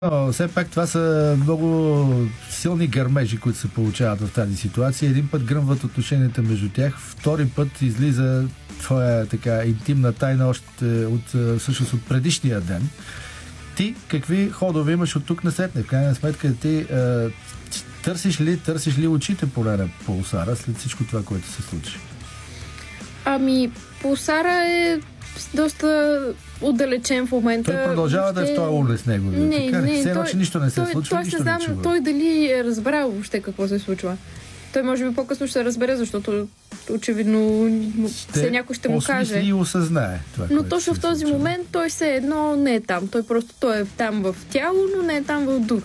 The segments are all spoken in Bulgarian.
Но все пак това са много силни гърмежи, които се получават в тази ситуация. Един път гръмват отношенията между тях, втори път излиза твоя така интимна тайна още всъщност от предишния ден. Ти какви ходове имаш от тук насетне? В крайна сметка ти търсиш ли очите поне на Пулсара след всичко това, което се случи? Пулсара е доста отдалечен в момента. Той продължава да е в този улей с него. Все едно, че нищо не се случва, нищо не чува. Той дали е разбрал въобще какво се случва. Той може би по-късно ще разбере, защото очевидно някой ще му каже. И осъзнае това, но точно в този момент той все едно не е там. Той е там в тяло, но не е там в дух.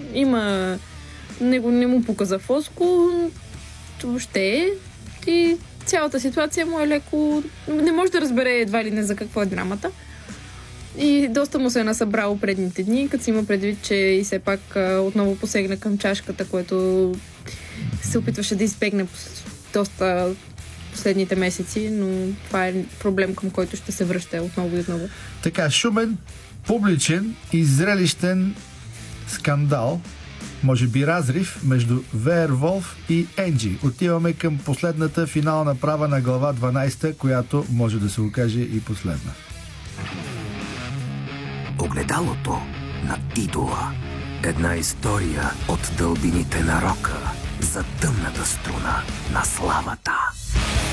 Не му пука за фоско, въобще е. И цялата ситуация му е леко... Не може да разбере едва ли не за какво е драмата. И доста му се е насъбрало предните дни, като си има предвид, че и все пак отново посегна към чашката, което се опитваше да избегне доста последните месеци, но това е проблем, към който ще се връща отново и отново. Така, шумен, публичен и зрелищен скандал, може би разрив между Верволф и Енджи. Отиваме към последната финална права на глава 12, която може да се окаже и последна. Огледалото на идола. Една история от дълбините на рока за тъмната струна на славата.